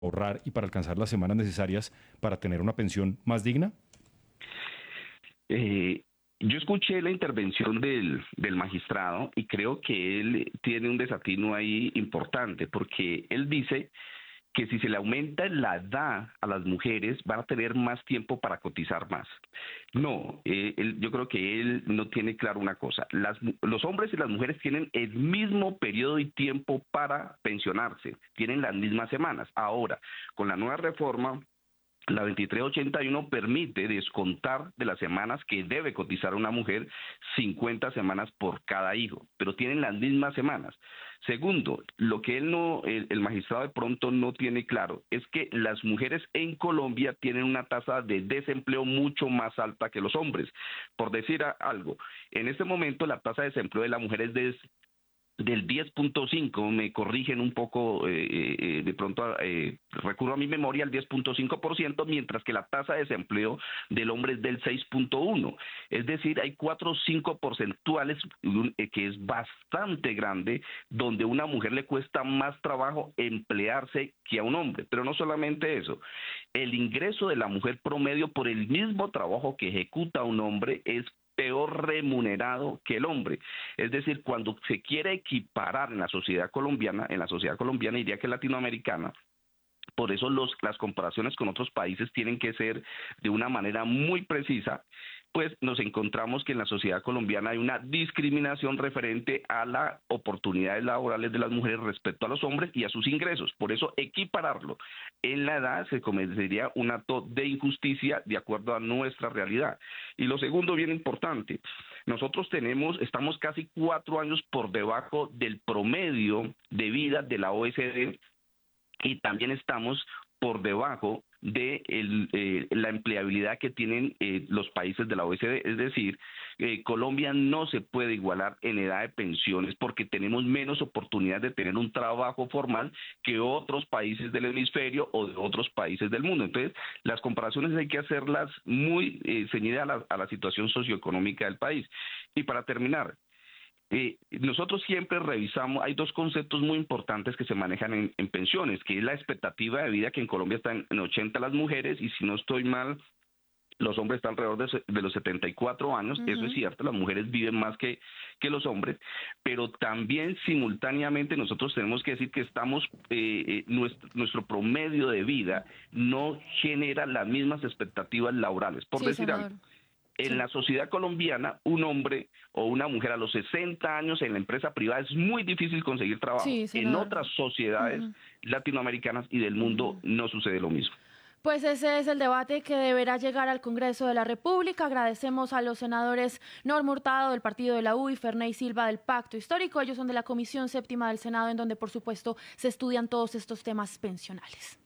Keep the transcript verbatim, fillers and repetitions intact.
ahorrar y para alcanzar las semanas necesarias para tener una pensión más digna? Eh, yo escuché la intervención del, del magistrado y creo que él tiene un desatino ahí importante, porque él dice que si se le aumenta la edad a las mujeres van a tener más tiempo para cotizar más. No, eh, él, yo creo que él no tiene claro una cosa. Las, los hombres y las mujeres tienen el mismo periodo y tiempo para pensionarse, tienen las mismas semanas. Ahora, con la nueva reforma, la veintitrés ochenta y uno permite descontar de las semanas que debe cotizar una mujer cincuenta semanas por cada hijo, pero tienen las mismas semanas. Segundo, lo que él no, el, el magistrado de pronto no tiene claro es que las mujeres en Colombia tienen una tasa de desempleo mucho más alta que los hombres. Por decir a, algo, en este momento la tasa de desempleo de la mujer es de del diez punto cinco, me corrigen un poco, eh, eh, de pronto eh, recurro a mi memoria al diez punto cinco por ciento, mientras que la tasa de desempleo del hombre es del seis punto uno. Es decir, hay cuatro o cinco porcentuales, eh, que es bastante grande, donde a una mujer le cuesta más trabajo emplearse que a un hombre. Pero no solamente eso, el ingreso de la mujer promedio por el mismo trabajo que ejecuta un hombre es peor remunerado que el hombre. Es decir, cuando se quiere equiparar en la sociedad colombiana, en la sociedad colombiana diría que latinoamericana, por eso los, las comparaciones con otros países tienen que ser de una manera muy precisa, pues nos encontramos que en la sociedad colombiana hay una discriminación referente a las oportunidades laborales de las mujeres respecto a los hombres y a sus ingresos. Por eso equipararlo en la edad se cometería un acto de injusticia de acuerdo a nuestra realidad. Y lo segundo, bien importante, nosotros tenemos, estamos casi cuatro años por debajo del promedio de vida de la O E C D y también estamos por debajo de el, eh, la empleabilidad que tienen eh, los países de la O E C D. Es decir, eh, Colombia no se puede igualar en edad de pensiones porque tenemos menos oportunidad de tener un trabajo formal que otros países del hemisferio o de otros países del mundo. Entonces, las comparaciones hay que hacerlas muy eh, ceñidas a la, a la situación socioeconómica del país. Y para terminar, Eh, nosotros siempre revisamos, hay dos conceptos muy importantes que se manejan en, en pensiones, que es la expectativa de vida, que en Colombia está en, en ochenta las mujeres, y si no estoy mal, los hombres están alrededor de, de los setenta y cuatro años. Uh-huh. Eso es cierto, las mujeres viven más que, que los hombres, pero también simultáneamente nosotros tenemos que decir que estamos, eh, eh, nuestro, nuestro promedio de vida no genera las mismas expectativas laborales, por sí, decir senador. algo. En la sociedad colombiana, un hombre o una mujer a los sesenta años en la empresa privada es muy difícil conseguir trabajo. Sí, en otras sociedades uh-huh. latinoamericanas y del mundo uh-huh. no sucede lo mismo. Pues ese es el debate que deberá llegar al Congreso de la República. Agradecemos a los senadores Norma Hurtado del partido de la U y Ferney Silva del Pacto Histórico. Ellos son de la Comisión Séptima del Senado, en donde por supuesto se estudian todos estos temas pensionales.